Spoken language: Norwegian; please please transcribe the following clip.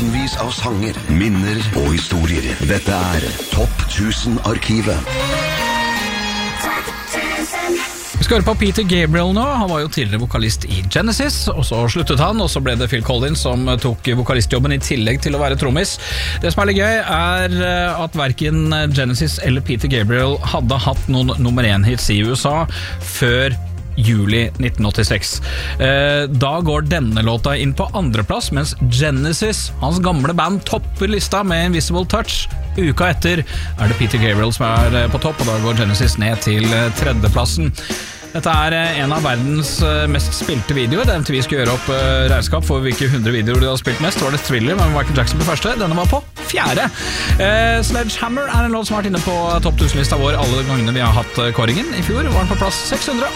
tusenvis av sanger, minner og historier. Dette Topp 1000-arkivet. Vi skal høre på Peter Gabriel nå. Han var jo tidligere vokalist i Genesis, og så sluttet han, og så ble det Phil Collins som tok vokalistjobben i tillegg til å være trommis. Det som litt gøy at hverken Genesis eller Peter Gabriel hadde hatt noen nummer 1-hits i USA før juli 1986. Da går denne låta inn på andreplass, mens Genesis, hans gamle band, topper lista med Invisible Touch. Uka etter det Peter Gabriel som på topp, og da går Genesis ned til tredjeplassen. Dette en av verdens mest spilte videoer. Da MTV skulle gjøre opp regnskap for hvilke 100 videoer de hadde spilt mest, var det Thriller med Michael Jackson på første. Denne var på fjerde. Sledgehammer en låt som har vært inne på topp 1000-lista vår alle gangene vi har hatt kåringen. I fjor var den på plass 600.